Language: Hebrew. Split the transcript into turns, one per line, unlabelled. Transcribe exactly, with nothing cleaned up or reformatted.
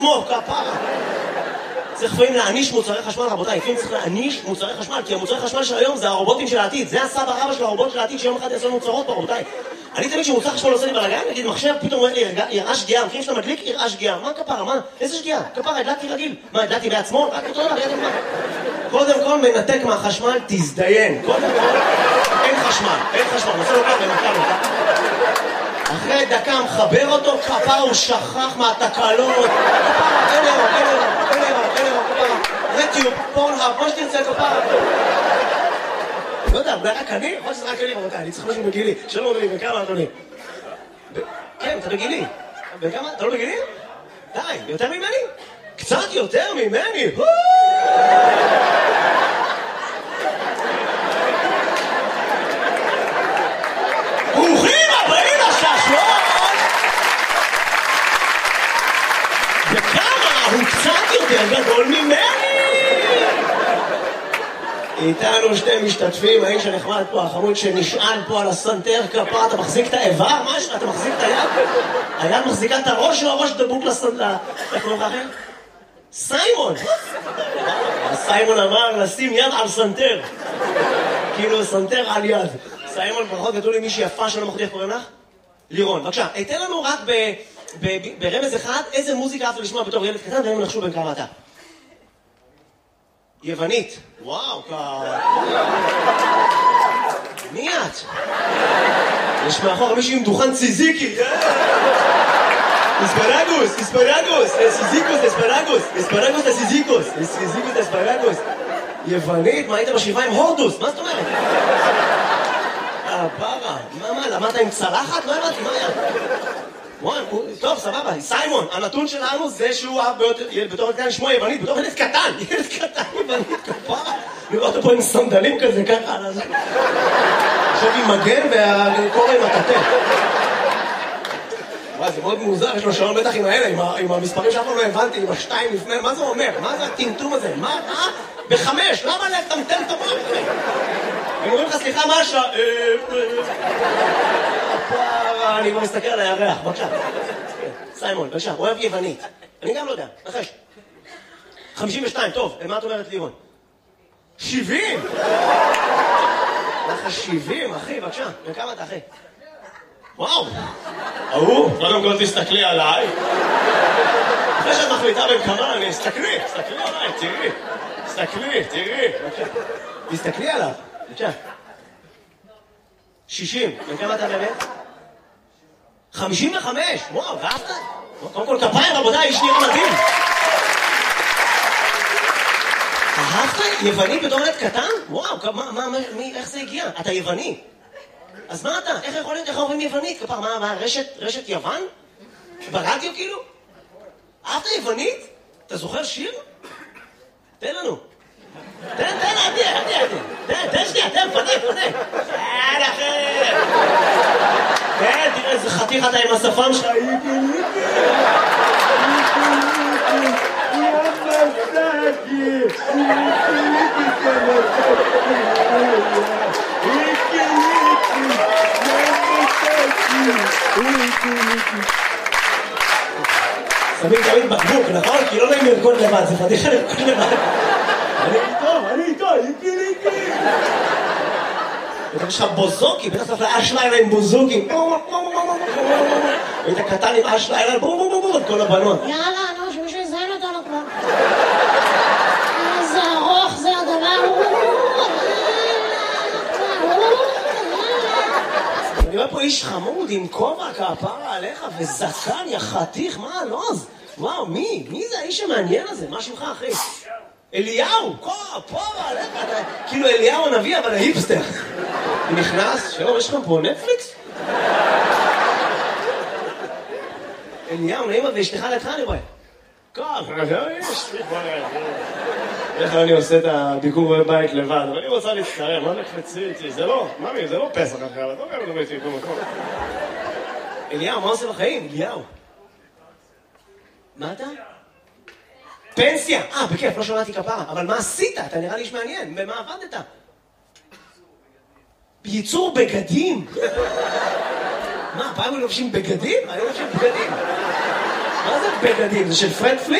כמו כפרה. צריך לפעמים להעניש מוצרי חשמל, רבותיי, לפעמים צריך להעניש מוצרי חשמל, כי המוצרי חשמל של היום זה הרובוטים של העתיד, זה הסבא רבא של הרובוט של העתיד שיום אחד יעשו מוצרות פה, רבותיי. אני תמיד שמוצר חשמל עושה לי בלגן, נגיד מחשב פתאום אומר לי, יראה שגיאה, מכירים שאתה מדליק, יראה שגיאה, מה כפרה, מה, איזה שגיאה? כפרה, הדלקתי רגיל, מה, הדלקתי בעצמו? רק אותו דבר, ידע מה. קודם כל מנתק מהחשמל, תזדיין, קודם כל, אין חשמל, אין חשמל, נעשה לו ככה, נתקע לו, אחרי דקה מחבר אותו, כפרה הוא שכח מהתקלות, כפרה, אין אירו, אין אירו, אין אירו, אין אירו, כפרה, רטיוב, פורנהאב, מה שתרצה כפרה. לא יודע, אולי רק אני? יכול שזה רק אני, רבותיי, אני צריך משהו בגילי. שלום אדוני, בכמה אדוני? כן, אתה בגילי. בכמה? אתה לא בגילי? די, יותר ממני? קצת יותר ממני! ברוכים הבאים לשעשועון! וכמה הוא קצת יותר גדול ממני! איתנו שתי משתתפים, האיש הנחמד פה, החמוד שנשען פה על הסנטר כפרה, אתה מחזיק את האיבר? משהו? אתה מחזיק את היד? היד מחזיקה את הראש או הראש דבוק לסנטר? איך קוראים לך אחר? סיימון! סיימון אמר לשים יד על סנטר. כאילו סנטר על יד. סיימון, ברכות גדול עם מישהי יפה שלא מחליט, קוראים לך? לירון, בבקשה, תן לנו רק ברמז אחד איזה מוזיקה אהבת לשמוע בתור ילד קטן, והם נחשו בין כמה אתה. יוונית. וואו, כ... מי את? יש מאחור מישהי עם דוכן ציזיקי. אספרגוס, אספרגוס, סיזיקוס, אספרגוס, אספרגוס לסיזיקוס, סיזיקוס אספרגוס. יוונית? מה היית בשבעה עם הורדוס? מה זאת אומרת? אה, פרה. מה, מה, למדת עם צלחת? לא הבנתי, מה היה? וואי, טוב, סבבה, סיימון, הנתון שלנו זה שהוא אהב בתור ילד קטן שמו יוונית, בתור ילד קטן, ילד קטן יוונית, כפרה. לראות אותו פה עם סנדלים כזה, ככה, עכשיו עם מגן והקורא עם הטטה. וואי, זה מאוד מוזר, יש לו שעון בטח עם האלה, עם המספרים שאף פעם לא הבנתי, עם השתיים לפני, מה זה אומר? מה זה הטמטום הזה? מה? מה? בחמש, למה לטמטם את המוח? הם אומרים לך, סליחה, מה השעה? פרה, אני כבר מסתכל על הירח, בבקשה. סיימון, בבקשה, אוהב יוונית. אני גם לא יודע, נחש. חמישים ושתיים, טוב, מה את אומרת לירון? שבעים! לך שבעים, אחי, בבקשה. וכמה אתה, אחי? וואו! ההוא, קודם כל תסתכלי עליי. אחרי שאת מחליטה בין כמה, אני אסתכלי, תסתכלי עליי, תראי. תסתכלי, תראי. תסתכלי עליו, בבקשה. שישים, וכמה אתה באמת? חמישים וחמש, וואו, ואהבת? קודם כל כפיים, רבותיי, איש נראה מדהים. אהבת? יווני בתור ילד קטן? וואו, מה, מה, מי, איך זה הגיע? אתה יווני. אז מה אתה? איך יכול להיות, איך אומרים יוונית? כפר, מה, מה, רשת, רשת יוון? ברדיו כאילו? אהבת יוונית? אתה זוכר שיר? תן לנו. תן, תן, עדי, עדי, עדי. תן, תן שנייה, תן, פנה, פנה. תן, אחר. תן, תראה איזה חתיך אתה עם השפם שלך. שמים תמיד בקבוק, נכון? כי לא נעים לרקוד לבד, זה חתיכה לרקוד לבד. אני איתו, אני איתו, איתי, איתי. ואתה יש לך בוזוקי, בטח צריך לאש לילה עם בוזוקי. והיית קטן עם אש לילה, בום בום בום בום, את כל הבנות.
יאללה, נו, שמישהו יזיין אותנו כבר. איזה ארוך זה הדבר.
אני רואה פה איש חמוד עם כובע כפרה עליך וזקן, יא חתיך, מה הלוז? וואו, מי? מי זה האיש המעניין הזה? מה שמך, אחי? אליהו, כפרה עליך, כאילו אליהו הנביא, אבל ההיפסטר. הוא נכנס, שלום, יש לך פה נטפליקס? אליהו, נעימה, ואשתך לידך אני רואה. כפרה, יש לי כבר... איך אני עושה את הביקור בבית לבד, אבל אני רוצה להצטרם, מה נקפצי איתי? זה לא, ממי, זה לא פסח אחר, אתה אומר לדבר איתי במקום. אליהו, מה עושה בחיים? אליהו. מה אתה? פנסיה! אה, בכיף, לא שמעתי כפרה, אבל מה עשית? אתה נראה לי שמעניין, במה עבדת? בייצור בגדים! מה, פעם היו לובשים בגדים? היו לובשים בגדים. מה זה בגדים? זה של פרד פליק?